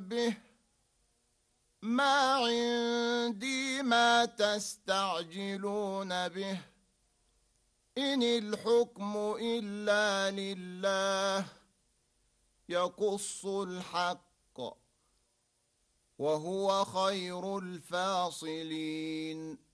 به ما عندي ما تستعجلون به إن الحكم إلا لله يقص الحق وهو خير الفاصلين.